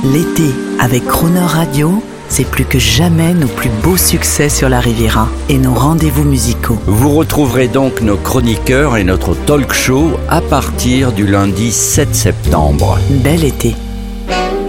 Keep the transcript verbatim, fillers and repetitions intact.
L'été, avec Crooner Radio, c'est plus que jamais nos plus beaux succès sur la Riviera et nos rendez-vous musicaux. Vous retrouverez donc nos chroniqueurs et notre talk show à partir du lundi sept septembre. Bel été.